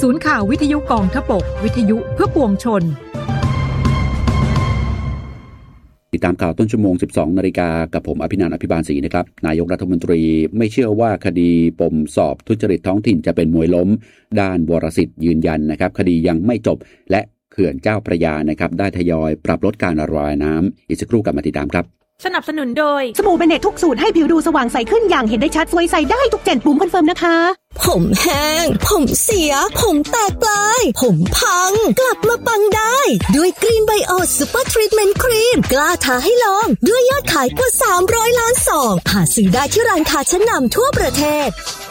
ศูนย์ข่าววิทยุกองทพบกวิทยุเพื่อปวงชนติดตามข่าวต้นชั่วโมง 12 นาฬิกากับผมอภินันท์ อภิบาลศรีนะครับนายกรัฐมนตรีไม่เชื่อว่าคดีปมสอบทุจริตท้องถิ่นจะเป็นมวยล้มด้านวรสิทธิ์ยืนยันนะครับคดียังไม่จบและเขื่อนเจ้าพระยานะครับได้ทยอยปรับลดการระบายน้ำอีกสักครู่กลับมาติดตามครับสนับสนุนโดยสบู่เบเนตทุกสูตรให้ผิวดูสว่างใสขึ้นอย่างเห็นได้ชัดสวยใสได้ทุก7ปุ่มคอนเฟิร์มนะคะผมแห้งผมเสียผมแตกปลายผมพังกลับมาปังได้ด้วยกรีนไบโอซูเปอร์ทรีทเมนต์ครีมกล้าท้าให้ลองด้วยยอดขายกว่า300 ล้านซองหาซื้อได้ที่ร้านค้าชั้นนำทั่วประเทศ